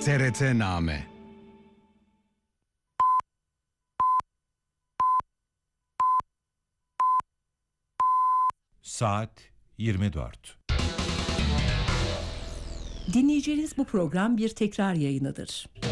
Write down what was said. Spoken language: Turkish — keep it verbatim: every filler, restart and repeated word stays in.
T R T-Name. Saat yirmi dört. Dinleyeceğiniz bu program bir tekrar yayınıdır.